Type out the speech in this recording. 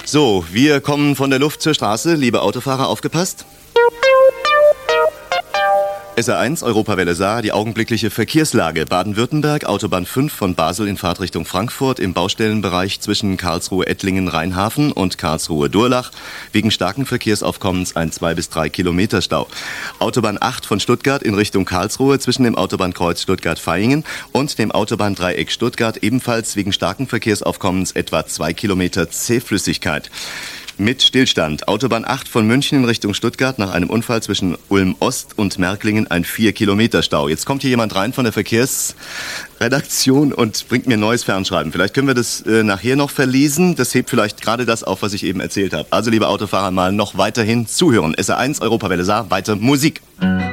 So, wir kommen von der Luft zur Straße. Liebe Autofahrer, aufgepasst. SR1, Europawelle Saar, die augenblickliche Verkehrslage. Baden-Württemberg, Autobahn 5 von Basel in Fahrtrichtung Frankfurt im Baustellenbereich zwischen Karlsruhe-Ettlingen-Rheinhafen und Karlsruhe-Durlach. Wegen starken Verkehrsaufkommens ein 2 bis 3 Kilometer Stau. Autobahn 8 von Stuttgart in Richtung Karlsruhe zwischen dem Autobahnkreuz Stuttgart-Vaihingen und dem Autobahndreieck Stuttgart ebenfalls wegen starken Verkehrsaufkommens etwa 2 Kilometer Zähflüssigkeit. Mit Stillstand. Autobahn 8 von München in Richtung Stuttgart nach einem Unfall zwischen Ulm-Ost und Märklingen ein 4 Kilometer Stau. Jetzt kommt hier jemand rein von der Verkehrsredaktion und bringt mir ein neues Fernschreiben. Vielleicht können wir das nachher noch verlesen. Das hebt vielleicht gerade das auf, was ich eben erzählt habe. Also, liebe Autofahrer, mal noch weiterhin zuhören. SR1, Europawelle Saar, weiter Musik.